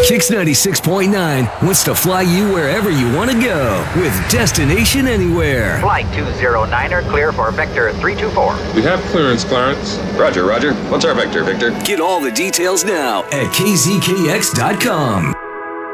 Kix 96.9 wants to fly you wherever you want to go with Destination Anywhere. Flight 209er clear for Vector 324. We have clearance, Clarence. Roger. What's our vector, Victor? Get all the details now at kzkx.com.